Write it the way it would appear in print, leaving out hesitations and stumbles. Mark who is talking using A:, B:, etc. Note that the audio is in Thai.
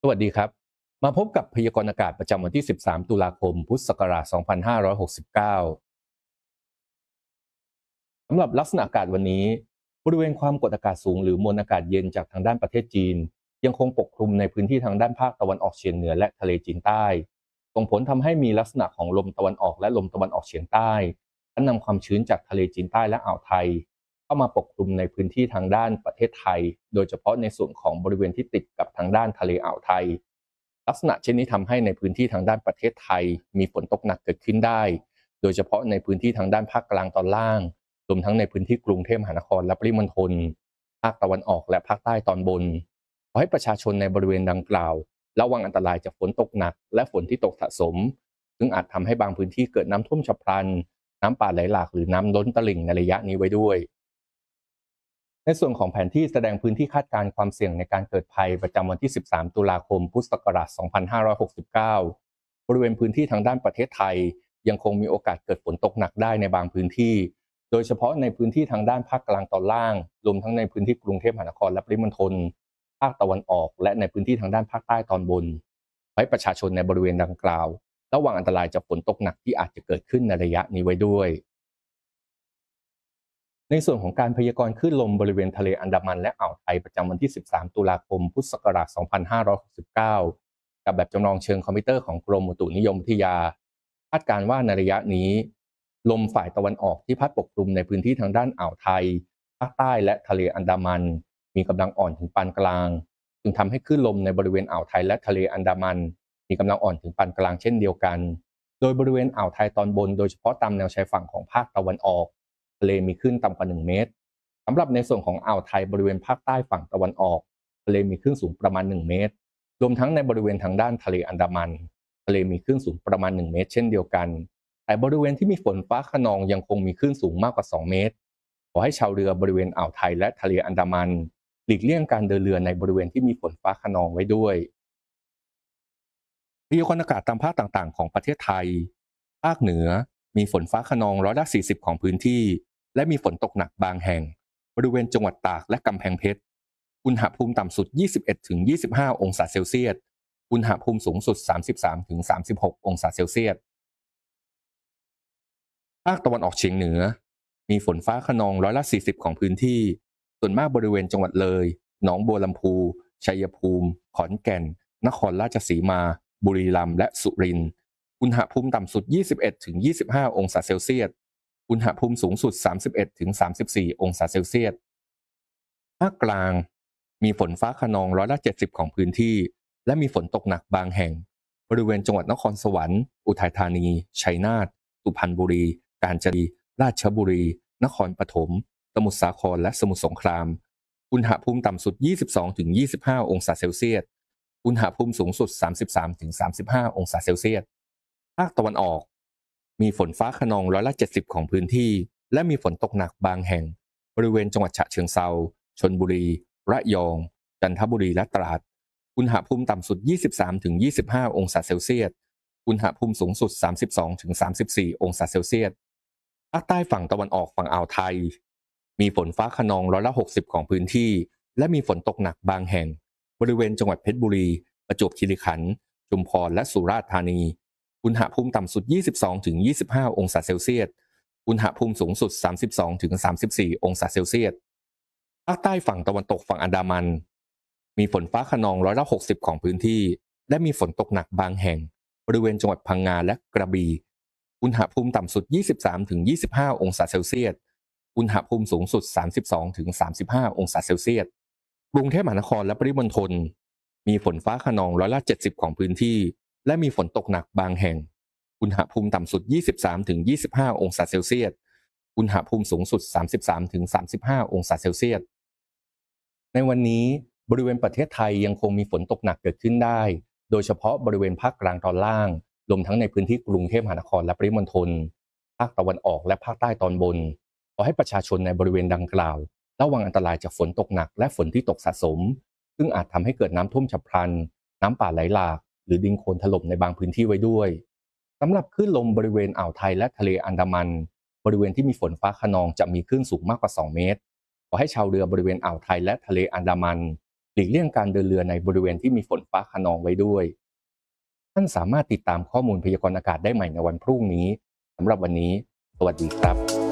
A: สวัสดีครับมาพบกับพยากรณ์อากาศประจำวันที่ 13 ตุลาคม พุทธศักราช 2569 สำหรับลักษณะอากาศวันนี้บริเวณความกดอากาศสูงหรือมวลอากาศเย็นจากทางด้านประเทศจีนยังคงปกคลุมในพื้นที่ทางด้านภาคตะวันออกเฉียงเหนือและทะเลจีนใต้ส่งผลทำให้มีลักษณะของลมตะวันออกและลมตะวันออกเฉียงใต้และนำความชื้นจากทะเลจีนใต้และอ่าวไทยเข้ามาปกคลุมในพื้นที่ทางด้านประเทศไทยโดยเฉพาะในส่วนของบริเวณที่ติดกับทางด้านทะเลอ่าวไทย ลักษณะเช่นนี้ทำให้ในพื้นที่ทางด้านประเทศไทยมีฝนตกหนักเกิดขึ้นได้ โดยเฉพาะในพื้นที่ทางด้านภาคกลางตอนล่างรวมทั้งในพื้นที่กรุงเทพมหานครและปริมณฑลภาคตะวันออกและภาคใต้ตอนบนขอให้ประชาชนในบริเวณดังกล่าวระวังอันตรายจากฝนตกหนักและฝนที่ตกสะสมซึ่งอาจทำให้บางพื้นที่เกิดน้ำท่วมฉับพลันน้ำป่าไหลหลากหรือน้ำล้นตลิ่งในระยะนี้ไว้ด้วย ในส่วนของแผนที่แสดงพื้นที่คาดการณ์ความเสี่ยงในการเกิดภัยประจำวันที่ 13 ตุลาคม พุทธศักราช 2569 บริเวณพื้นที่ทางด้านประเทศไทยยังคงมีโอกาสเกิดฝนตกหนักได้ในบางพื้นที่ โดยเฉพาะในพื้นที่ทางด้านภาคกลางตอนล่าง รวมทั้งในพื้นที่กรุงเทพมหานครและปริมณฑลภาคตะวันออกและในพื้นที่ทางด้านภาคใต้ตอนบนขอให้ประชาชนในบริเวณดังกล่าวระวังอันตรายจากฝนตกหนักที่อาจจะเกิดขึ้นในระยะนี้ไว้ด้วย ในส่วนของการพยากรณ์คลื่นลมบริเวณทะเลอันดามันและอ่าวไทยประจำวันที่ 13 ตุลาคม พุทธศักราช 2569 กับแบบจำลองเชิงคอมพิวเตอร์ของกรมอุตุนิยมวิทยาคาดการณ์ว่าในระยะนี้ลมฝ่ายตะวันออกที่พัดปกคลุมในพื้นที่ทางด้านอ่าวไทยภาคใต้และทะเลอันดามันมีกำลังอ่อนถึงปานกลางจึงทำให้คลื่นลมในบริเวณอ่าวไทยและทะเลอันดามันมีกำลังอ่อนถึงปานกลางเช่นเดียวกันโดยบริเวณอ่าวไทยตอนบนโดยเฉพาะตามแนวชายฝั่งของภาคตะวันออกทะเลมีคลื่นต่ำกว่า 1 เมตร สำหรับในส่วนของอ่าวไทยบริเวณภาคใต้ฝั่งตะวันออกทะเลมีคลื่นสูงประมาณ 1 เมตร รวมทั้งในบริเวณทางด้านทะเลอันดามันทะเลมีคลื่นสูงประมาณ 1 เมตรเช่นเดียวกัน แต่บริเวณที่มีฝนฟ้าคะนองยังคงมีคลื่นสูงมากกว่า 2 เมตร ขอให้ชาวเรือบริเวณอ่าวไทยและทะเลอันดามันหลีกเลี่ยงการเดินเรือในบริเวณที่มีฝนฟ้าคะนองไว้ด้วยพยากรณ์อากาศตามภาคต่างๆของประเทศไทยภาคเหนือมีฝนฟ้าคะนอง40%ของพื้นที่และมีฝนตกหนักบางแห่ง บริเวณจังหวัดตากและกำแพงเพชรอุณหภูมิต่ำสุด 21-25 องศาเซลเซียสอุณหภูมิสูงสุด 33-36 องศาเซลเซียสภาคตะวันออกเฉียงเหนือมีฝนฟ้าคะนอง40%ของพื้นที่ส่วนมากบริเวณจังหวัดเลยหนองบัวลำพูชัยภูมิขอนแก่นนครราชสีมาบุรีรัมย์และสุรินทร์อุณหภูมิต่ำสุด 21-25 องศาเซลเซียสอุณหภูมิสูงสุด 31-34 องศาเซลเซียสภาคกลางมีฝนฟ้าคะนอง70%ของพื้นที่และมีฝนตกหนักบางแห่งบริเวณจังหวัดนครสวรรค์อุทัยธานีชัยนาทสุพรรณบุรีกาญจนบุรีราชบุรีนครปฐมสมุทรสาครและสมุทรสงครามอุณหภูมิต่ำสุด 22-25 องศาเซลเซียสอุณหภูมิสูงสุด 33-35 องศาเซลเซียสภาคตะวันออกมีฝนฟ้าคะนอง70%ของพื้นที่และมีฝนตกหนักบางแห่งบริเวณจังหวัดฉะเชิงเทราชลบุรีระยองจันทบุรีและตราดอุณหภูมิต่ำสุด 23-25 องศาเซลเซียสอุณหภูมิสูงสุด 32-34 องศาเซลเซียสภาคใต้ฝั่งตะวันออกฝั่งอ่าวไทยมีฝนฟ้าคะนอง60%ของพื้นที่และมีฝนตกหนักบางแห่งบริเวณจังหวัดเพชรบุรีประจวบคีรีขันธ์ชุมพรและสุราษฎร์ธานีอุณหภูมิต่ำสุด 22-25 องศาเซลเซียสอุณหภูมิสูงสุด 32-34 องศาเซลเซียสภาคใต้ฝั่งตะวันตกฝั่งอันดามันมีฝนฟ้าคะนอง60%ของพื้นที่และมีฝนตกหนักบางแห่งบริเวณจังหวัดพังงาและกระบี่อุณหภูมิต่ำสุด 23-25 องศาเซลเซียสอุณหภูมิสูงสุด 32-35 องศาเซลเซียสกรุงเทพมหานครและปริมณฑลมีฝนฟ้าคะนอง70%ของพื้นที่และมีฝนตกหนักบางแห่งอุณหภูมิต่ำสุด 23-25 องศาเซลเซียสอุณหภูมิสูงสุด 33-35 องศาเซลเซียสในวันนี้บริเวณประเทศไทยยังคงมีฝนตกหนักเกิดขึ้นได้โดยเฉพาะบริเวณภาคกลางตอนล่างรวมทั้งในพื้นที่กรุงเทพมหานครและปริมณฑลภาคตะวันออกและภาคใต้ตอนบนขอให้ประชาชนในบริเวณดังกล่าวระวังอันตรายจากฝนตกหนักและฝนที่ตกสะสมซึ่งอาจทำให้เกิดน้ำท่วมฉับพลันน้ำป่าไหลหลากหรือดินโคลนถล่มในบางพื้นที่ไว้ด้วยสำหรับคลื่นลมบริเวณอ่าวไทยและทะเลอันดามันบริเวณที่มีฝนฟ้าคะนองจะมีคลื่นสูงมากกว่า 2 เมตรขอให้ชาวเรือบริเวณอ่าวไทยและทะเลอันดามันหลีกเลี่ยงการเดินเรือในบริเวณที่มีฝนฟ้าคะนองไว้ด้วยท่านสามารถติดตามข้อมูลพยากรณ์อากาศได้ใหม่ในวันพรุ่งนี้สำหรับวันนี้สวัสดีครับ